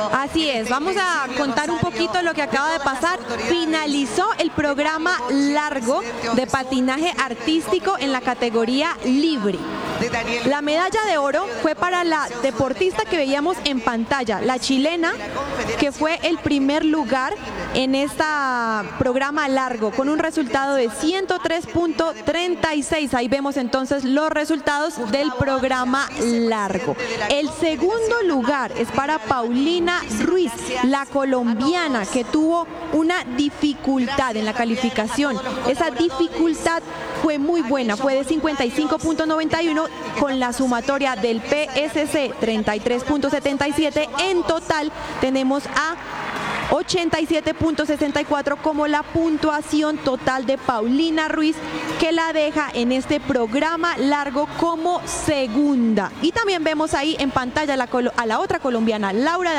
Así es, vamos a contar un poquito lo que acaba de pasar. Finalizó el programa largo de patinaje artístico en la categoría libre. La medalla de oro fue para la deportista que veíamos en pantalla, la chilena, que fue el primer lugar en este programa largo, con un resultado de 103.36. Ahí vemos entonces los resultados del programa largo. El segundo lugar es para Paulina Ruiz, la colombiana, que tuvo una dificultad en la calificación. Esa dificultad fue muy buena, fue de 55.91 con la sumatoria del PSC 33.77. En total tenemos a 87.64 como la puntuación total de Paulina Ruiz, que la deja en este programa largo como segunda. Y también vemos ahí en pantalla a la otra colombiana, Laura